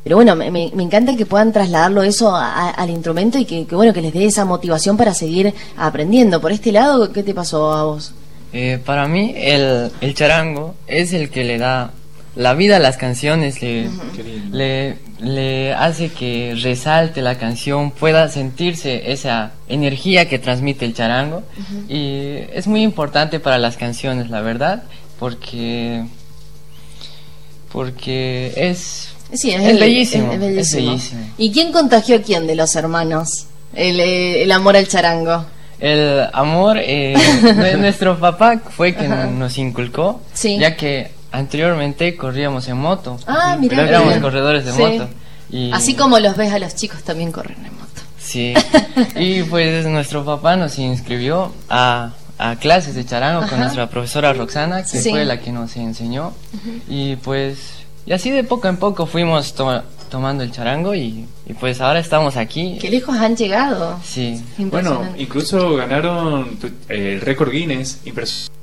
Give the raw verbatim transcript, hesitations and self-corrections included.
Pero bueno, me, me, me encanta que puedan trasladarlo eso a, a, al instrumento y que, que bueno que les dé esa motivación para seguir aprendiendo. Por este lado, ¿qué te pasó a vos? Eh, para mí el, el charango es el que le da la vida a las canciones, le, uh-huh. le, le hace que resalte la canción, pueda sentirse esa energía que transmite el charango. Uh-huh. Y es muy importante para las canciones, la verdad, porque, porque es, sí, es, es, el, bellísimo, es, es bellísimo. Es bellísimo. ¿Y quién contagió a quién de los hermanos el, el amor al charango? El amor, eh, nuestro papá fue quien uh-huh. nos inculcó, sí. ya que anteriormente corríamos en moto. Ah, mira. Éramos bien. corredores de sí. moto. Y... así como los ves a los chicos también corren en moto. Sí. Y pues nuestro papá nos inscribió a, a clases de charango Ajá. con nuestra profesora Roxana, que sí. fue la que nos enseñó. Uh-huh. Y pues, y así de poco en poco fuimos to- tomando el charango y, y pues ahora estamos aquí. Qué lejos han llegado. Sí. Bueno, incluso ganaron el récord Guinness, impresionante.